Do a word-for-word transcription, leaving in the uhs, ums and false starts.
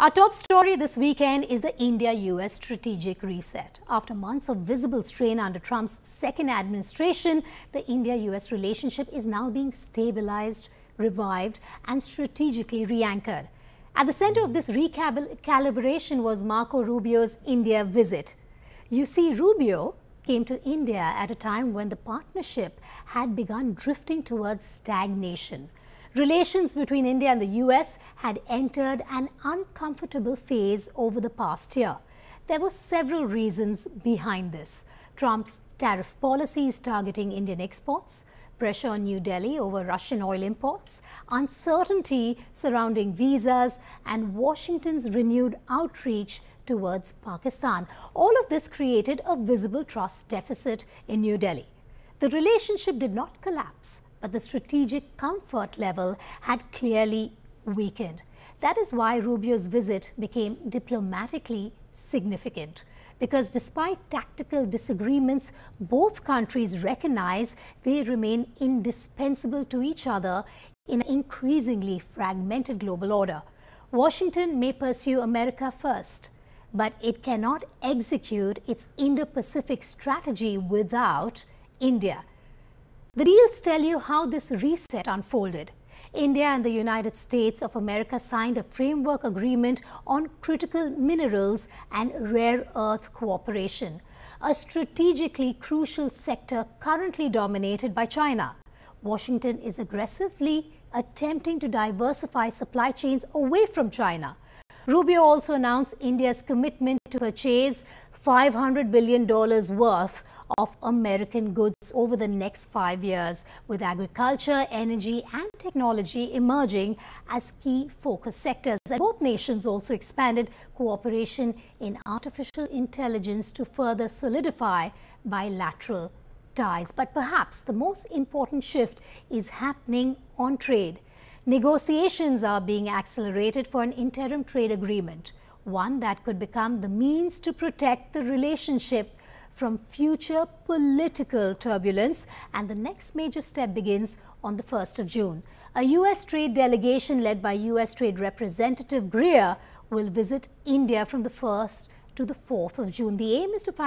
Our top story this weekend is the India U S strategic reset. After months of visible strain under Trump's second administration, the India U S relationship is now being stabilized, revived and strategically re-anchored. At the center of this recalibration was Marco Rubio's India visit. You see, Rubio came to India at a time when the partnership had begun drifting towards stagnation. Relations between India and the U S had entered an uncomfortable phase over the past year. There were several reasons behind this. Trump's tariff policies targeting Indian exports, pressure on New Delhi over Russian oil imports, uncertainty surrounding visas, and Washington's renewed outreach towards Pakistan. All of this created a visible trust deficit in New Delhi. The relationship did not collapse, but the strategic comfort level had clearly weakened. That is why Rubio's visit became diplomatically significant. Because despite tactical disagreements, both countries recognize they remain indispensable to each other in an increasingly fragmented global order. Washington may pursue America first, but it cannot execute its Indo-Pacific strategy without India. The deals tell you how this reset unfolded. India and the United States of America signed a framework agreement on critical minerals and rare earth cooperation, a strategically crucial sector currently dominated by China. Washington is aggressively attempting to diversify supply chains away from China. Rubio also announced India's commitment to purchase five hundred billion dollars worth of American goods over the next five years, with agriculture, energy and technology emerging as key focus sectors. And both nations also expanded cooperation in artificial intelligence to further solidify bilateral ties. But perhaps the most important shift is happening on trade. Negotiations are being accelerated for an interim trade agreement, one that could become the means to protect the relationship from future political turbulence, and the next major step begins on the first of June. A U S trade delegation led by U S Trade Representative Greer will visit India from the first to the fourth of June. The aim is to find